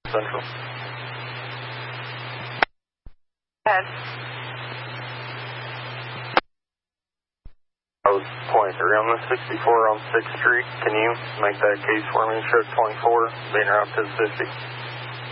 Central. Ahead. I was 23 on the 64 on 6th Street. Can you make that case for me? Show 24, being around 1050.